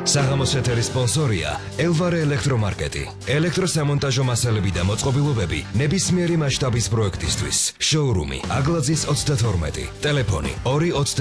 საღამოს ეთერის სპონსორია ელვარე ელექტრომარკეტი. ელექტროსამონტაჟო მასალები და მოწყობილობები ნებისმიერი მასშტაბის პროექტისთვის. შოურუმი აგლაძის 32. ტელეფონი 2